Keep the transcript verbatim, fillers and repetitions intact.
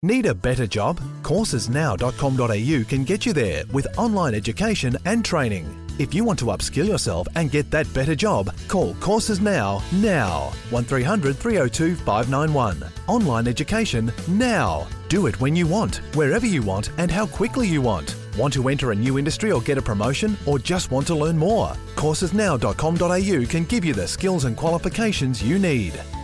Need a better job? courses now dot com dot a u can get you there with online education and training. If you want to upskill yourself and get that better job, call Courses Now, now. one three hundred, three oh two, five nine one. Online education now. Do it when you want, wherever you want and how quickly you want. Want to enter a new industry or get a promotion, or just want to learn more? courses now dot com dot a u can give you the skills and qualifications you need.